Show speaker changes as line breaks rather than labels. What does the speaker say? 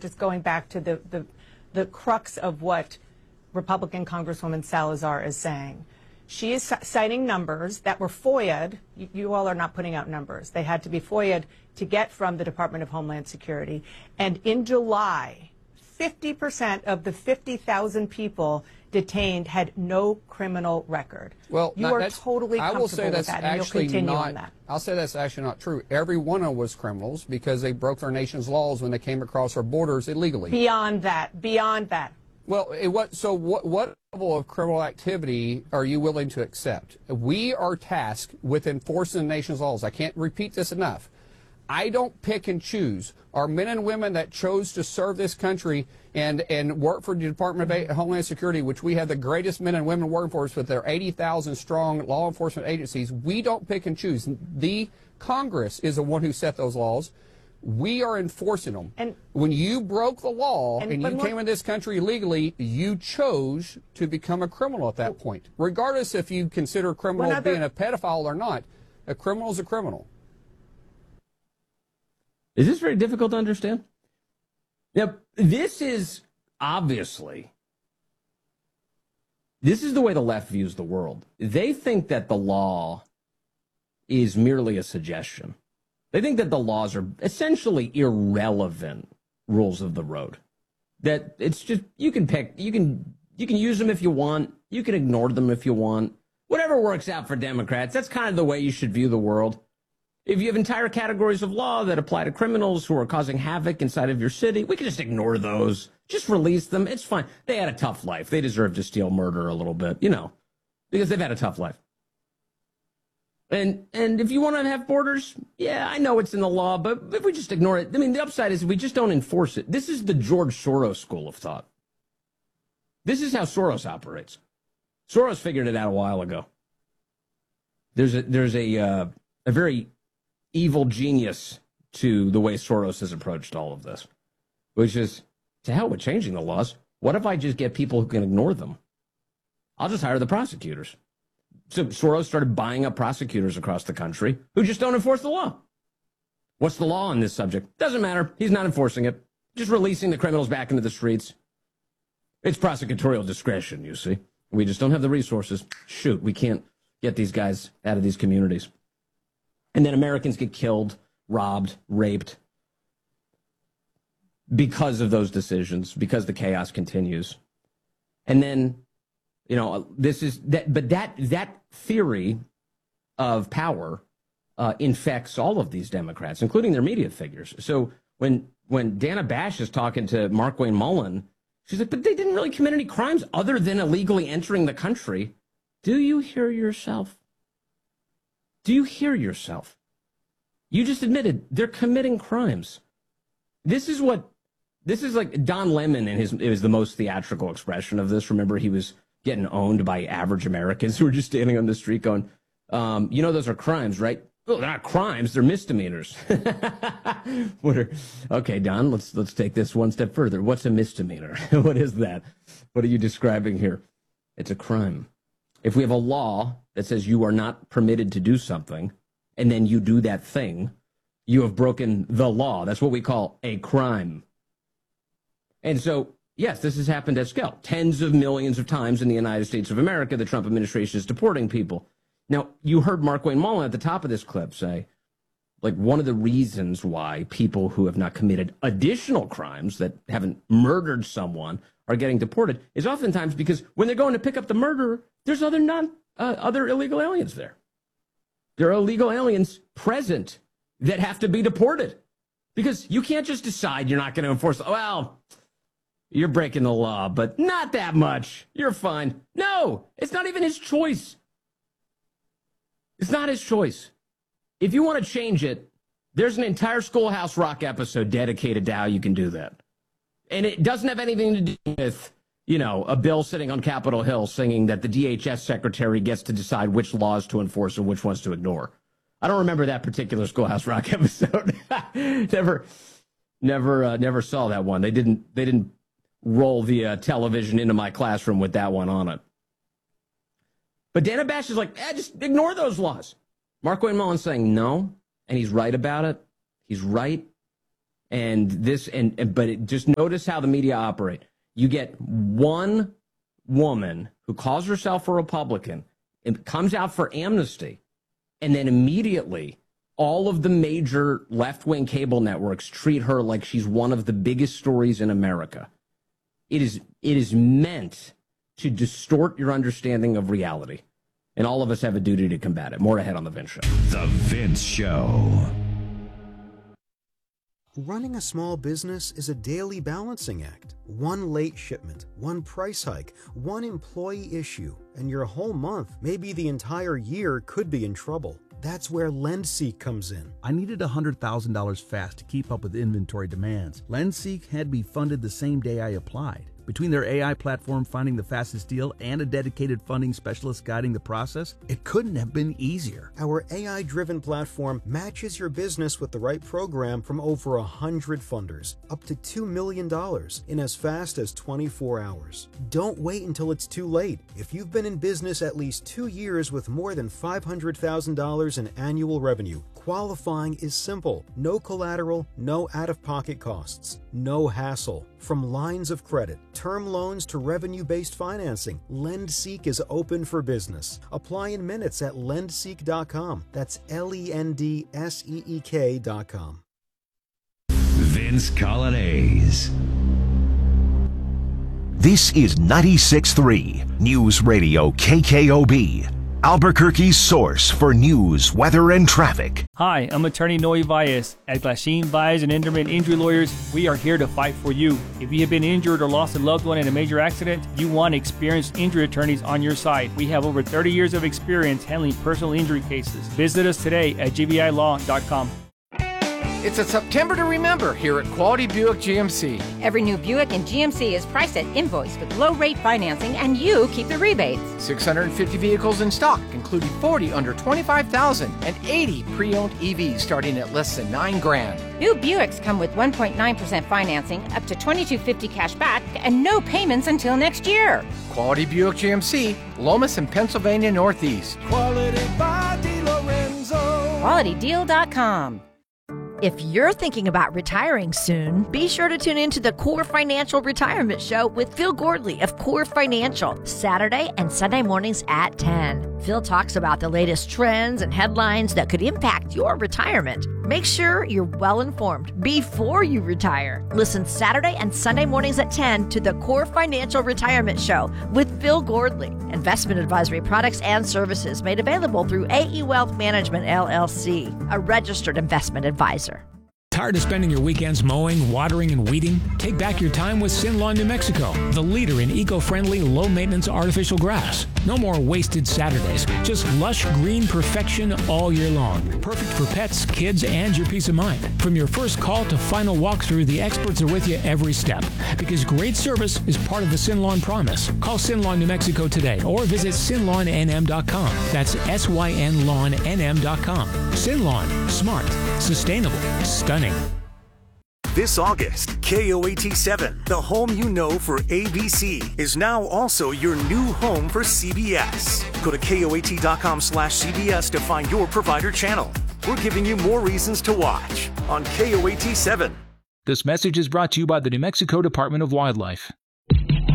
just going back to the crux of what Republican Congresswoman Salazar is saying. She is citing numbers that were FOIA'd. You all are not putting out numbers. They had to be FOIA'd to get from the Department of Homeland Security. And in July, 50% of the 50,000 people detained had no criminal record.
Well,
you are totally comfortable with that, and you'll continue on that.
I'll say that's actually not true. Every one of them was criminals because they broke their nation's laws when they came across our borders illegally.
Beyond that.
Well, what level of criminal activity are you willing to accept? We are tasked with enforcing the nation's laws. I can't repeat this enough. I don't pick and choose. Our men and women that chose to serve this country and work for the Department of Homeland Security, which we have the greatest men and women workforce with their 80,000 strong law enforcement agencies, we don't pick and choose. The Congress is the one who set those laws. We are enforcing them. And when you broke the law and you came in this country illegally, you chose to become a criminal at that point. Regardless if you consider a criminal being a pedophile or not, a criminal is a criminal.
Is this very difficult to understand? Now, this is obviously, this is the way the left views the world. They think that the law is merely a suggestion. They think that the laws are essentially irrelevant rules of the road. That it's just, you can pick, you can use them if you want, you can ignore them if you want. Whatever works out for Democrats, that's kind of the way you should view the world. If you have entire categories of law that apply to criminals who are causing havoc inside of your city, we can just ignore those. Just release them. It's fine. They had a tough life. They deserve to steal murder a little bit, because they've had a tough life. And if you want to have borders, yeah, I know it's in the law, but if we just ignore it, the upside is we just don't enforce it. This is the George Soros school of thought. This is how Soros operates. Soros figured it out a while ago. There's a very evil genius to the way Soros has approached all of this, which is, to hell with changing the laws. What if I just get people who can ignore them? I'll just hire the prosecutors. So Soros started buying up prosecutors across the country who just don't enforce the law. What's the law on this subject? Doesn't matter. He's not enforcing it. Just releasing the criminals back into the streets. It's prosecutorial discretion, you see. We just don't have the resources. Shoot, we can't get these guys out of these communities. And then Americans get killed, robbed, raped because of those decisions, because the chaos continues. And then, this is that, but that theory of power infects all of these Democrats, including their media figures. So when Dana Bash is talking to Markwayne Mullin, she's like, but they didn't really commit any crimes other than illegally entering the country. Do you hear yourself? Do you hear yourself? You just admitted they're committing crimes. This is like Don Lemon, and it was the most theatrical expression of this. Remember, he was getting owned by average Americans who were just standing on the street going, those are crimes, right? Well, they're not crimes, they're misdemeanors. Okay, Don, let's take this one step further. What's a misdemeanor? What is that? What are you describing here? It's a crime. If we have a law that says you are not permitted to do something, and then you do that thing, you have broken the law. That's what we call a crime. And so, yes, this has happened at scale. Tens of millions of times in the United States of America, the Trump administration is deporting people. Now, you heard Markwayne Mullin at the top of this clip say, one of the reasons why people who have not committed additional crimes, that haven't murdered someone, are getting deported is oftentimes because when they're going to pick up the murderer, there's other illegal aliens there. There are illegal aliens present that have to be deported because you can't just decide you're not going to enforce. Well, you're breaking the law, but not that much. You're fine. No, it's not even his choice. It's not his choice. If you want to change it, there's an entire Schoolhouse Rock episode dedicated to how you can do that. And it doesn't have anything to do with, a bill sitting on Capitol Hill singing that the DHS secretary gets to decide which laws to enforce and which ones to ignore. I don't remember that particular Schoolhouse Rock episode. Never saw that one. They didn't roll the television into my classroom with that one on it. But Dana Bash is like, just ignore those laws. Markwayne Mullin's saying no, and he's right about it. He's right. Just notice how the media operate. You get one woman who calls herself a Republican and comes out for amnesty, and then immediately all of the major left-wing cable networks treat her like she's one of the biggest stories in America. It is meant to distort your understanding of reality, and all of us have a duty to combat it. More ahead on The Vince Show.
The Vince Show.
Running a small business is a daily balancing act. One late shipment, one price hike, one employee issue, and your whole month, maybe the entire year, could be in trouble. That's where LendSeek comes in.
I needed $100,000 fast to keep up with inventory demands. LendSeek had me funded the same day I applied. Between their AI platform finding the fastest deal and a dedicated funding specialist guiding the process, it couldn't have been easier.
Our AI-driven platform matches your business with the right program from over 100 funders, up to $2 million in as fast as 24 hours. Don't wait until it's too late. If you've been in business at least 2 years with more than $500,000 in annual revenue, qualifying is simple. No collateral, no out-of-pocket costs, no hassle. From lines of credit, term loans to revenue-based financing, LendSeek is open for business. Apply in minutes at lendseek.com. That's LENDSEEK.com.
Vince Colonnese.
This is 96.3 News Radio KKOB, Albuquerque's source for news, weather, and traffic.
Hi, I'm attorney Noe Valles. At Glasheen, Valles and Enderman Injury Lawyers, we are here to fight for you. If you have been injured or lost a loved one in a major accident, you want experienced injury attorneys on your side. We have over 30 years of experience handling personal injury cases. Visit us today at gvilaw.com.
It's a September to remember here at Quality Buick GMC.
Every new Buick in GMC is priced at invoice with low-rate financing, and you keep the rebates.
650 vehicles in stock, including 40 under $25,000 and 80 pre-owned EVs starting at less than $9,000.
New Buicks come with 1.9% financing, up to $2,250 cash back, and no payments until next year.
Quality Buick GMC, Lomas and Pennsylvania Northeast.
Quality by DeLorenzo.
QualityDeal.com.
If you're thinking about retiring soon, be sure to tune in to the Core Financial Retirement Show with Phil Gordley of Core Financial, Saturday and Sunday mornings at 10. Phil talks about the latest trends and headlines that could impact your retirement. Make sure you're well informed before you retire. Listen Saturday and Sunday mornings at 10 to the Core Financial Retirement Show with Phil Gordley. Investment advisory products and services made available through AE Wealth Management, LLC, a registered investment advisor.
Tired of spending your weekends mowing, watering, and weeding? Take back your time with Sinlawn, New Mexico, the leader in eco-friendly, low-maintenance artificial grass. No more wasted Saturdays, just lush green perfection all year long. Perfect for pets, kids, and your peace of mind. From your first call to final walkthrough, the experts are with you every step. Because great service is part of the Sinlawn promise. Call Sinlawn, New Mexico today or visit sinlawnnm.com. That's SYNLawnNM.com. Sinlawn, smart, sustainable, stunning.
This August, KOAT7, the home you know for ABC, is now also your new home for CBS. Go to KOAT.com/CBS to find your provider channel. We're giving you more reasons to watch on KOAT7.
This message is brought to you by the New Mexico Department of Wildlife.